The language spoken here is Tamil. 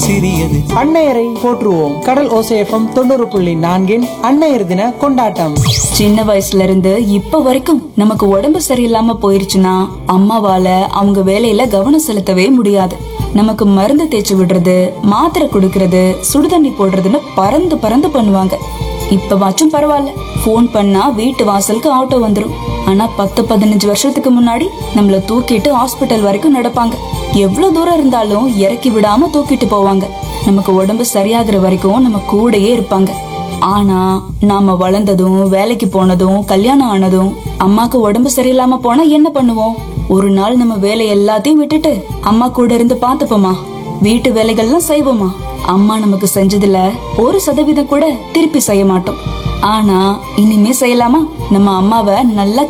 சிறியது. அன்னையரை போற்றுவோம். கடல் ஓசை FM 90.4 அன்னையர் தின கொண்டாட்டம். சின்ன வயசுல இருந்து இப்ப வரைக்கும் நமக்கு உடம்பு சரியில்லாம போயிருச்சுன்னா அம்மாவால அவங்க வேலையில கவனம் செலுத்தவே முடியாது. நமக்கு மருந்து தேய்ச்சி விடுறது, மாத்திரை குடுக்கறது, சுடுதண்ணி போடுறதுன்னு பறந்து பறந்து பண்ணுவாங்க. இப்பவாச்சும் பரவாயில்ல, போன் பண்ணா வீட்டு வாசலுக்கு ஆட்டோ வந்துரும். ஆனா 10-15 வருஷத்துக்கு முன்னாடி நம்மள தூக்கிட்டு ஹாஸ்பிட்டல் வரைக்கும் நடப்பாங்க. எவ்வளவு தூரம் இருந்தாலும் இறக்கி விடாம தூக்கிட்டு போவாங்க. நமக்கு உடம்பு சரியாகிற வரைக்கும் நம்ம கூடயே இருப்பாங்க. ஆனா நாம வளர்ந்ததும் வேலைக்கு போனதும் கல்யாணம் ஆனதும் அம்மாக்கு உடம்பு சரியில்லாம போனா என்ன பண்ணுவோம்? ஒரு நாள் நம்ம வேலை எல்லாத்தையும் விட்டுட்டு அம்மா கூட இருந்து பாத்துப்போமா? வீட்டு வேலைகள்லாம் செய்வோமா? அம்மா நமக்கு செஞ்சதுல 1% கூட திருப்பி செய்ய மாட்டோம். ஆனா இனிமே செய்யலாமா? நம்ம அம்மாவை நல்லா